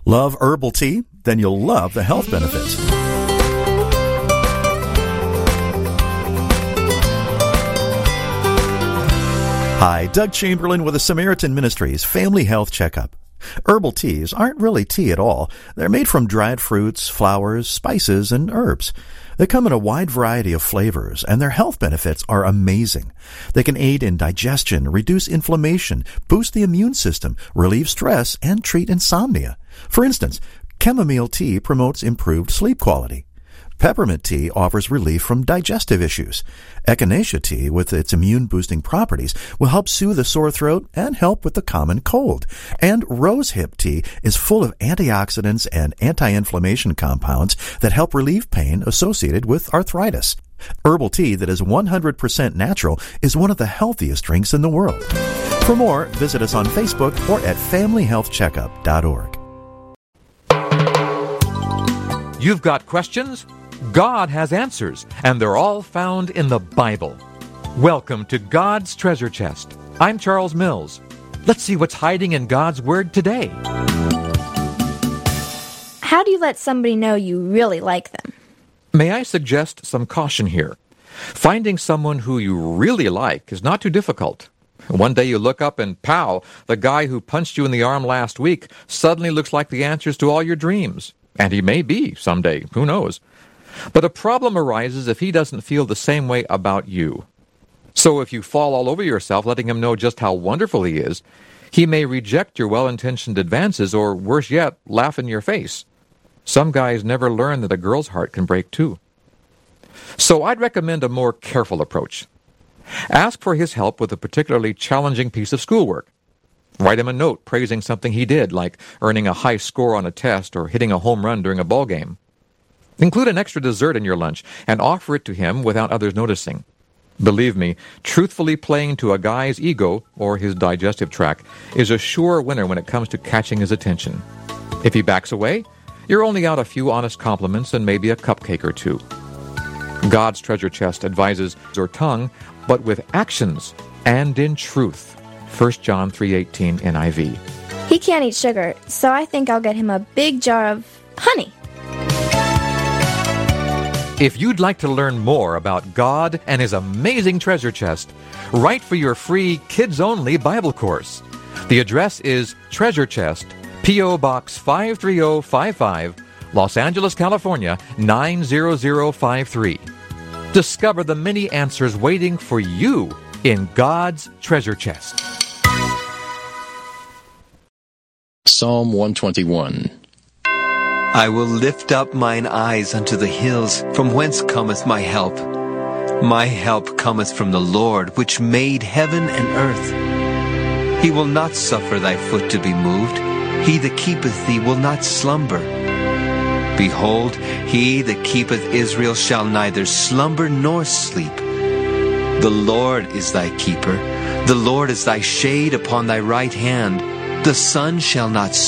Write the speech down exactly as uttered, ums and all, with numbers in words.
Love herbal tea? Then you'll love the health benefits. Hi, Doug Chamberlain with the Samaritan Ministries Family Health Checkup. Herbal teas aren't really tea at all. They're made from dried fruits, flowers, spices, and herbs. They come in a wide variety of flavors, and their health benefits are amazing. They can aid in digestion, reduce inflammation, boost the immune system, relieve stress, and treat insomnia. For instance, chamomile tea promotes improved sleep quality. Peppermint tea offers relief from digestive issues. Echinacea tea, with its immune-boosting properties, will help soothe a sore throat and help with the common cold. And rosehip tea is full of antioxidants and anti-inflammation compounds that help relieve pain associated with arthritis. Herbal tea that is one hundred percent natural is one of the healthiest drinks in the world. For more, visit us on Facebook or at family health checkup dot org. You've got questions? God has answers, and they're all found in the Bible. Welcome to God's Treasure Chest. I'm Charles Mills. Let's see what's hiding in God's Word today. How do you let somebody know you really like them? May I suggest some caution here? Finding someone who you really like is not too difficult. One day you look up and pow, the guy who punched you in the arm last week suddenly looks like the answers to all your dreams. And he may be someday, who knows? But a problem arises if he doesn't feel the same way about you. So if you fall all over yourself letting him know just how wonderful he is, he may reject your well-intentioned advances or, worse yet, laugh in your face. Some guys never learn that a girl's heart can break too. So I'd recommend a more careful approach. Ask for his help with a particularly challenging piece of schoolwork. Write him a note praising something he did, like earning a high score on a test or hitting a home run during a ball game. Include an extra dessert in your lunch and offer it to him without others noticing. Believe me, truthfully playing to a guy's ego, or his digestive tract, is a sure winner when it comes to catching his attention. If he backs away, you're only out a few honest compliments and maybe a cupcake or two. God's Treasure Chest advises your tongue, but with actions and in truth. First John three eighteen N I V. He can't eat sugar, so I think I'll get him a big jar of honey. If you'd like to learn more about God and His amazing treasure chest, write for your free kids-only Bible course. The address is Treasure Chest, P O. Box five three zero five five, Los Angeles, California, nine zero zero five three. Discover the many answers waiting for you in God's treasure chest. Psalm one twenty-one. I will lift up mine eyes unto the hills, from whence cometh my help. My help cometh from the Lord, which made heaven and earth. He will not suffer thy foot to be moved. He that keepeth thee will not slumber. Behold, he that keepeth Israel shall neither slumber nor sleep. The Lord is thy keeper. The Lord is thy shade upon thy right hand. The sun shall not